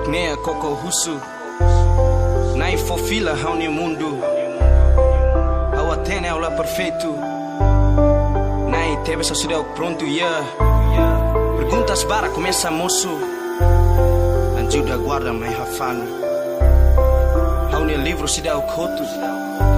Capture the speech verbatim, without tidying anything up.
Nea Coco Russo na infofila hauni mundo ao até aula perfeito na teve essa cidade pronto yeah. Perguntas para começa moço anjo da guarda mais rafano hauni livro cidade coto